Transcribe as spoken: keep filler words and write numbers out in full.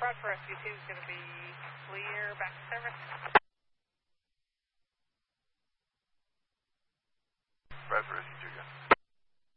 Bradford Rescue two is going to be clear back to service. Bradford Rescue two,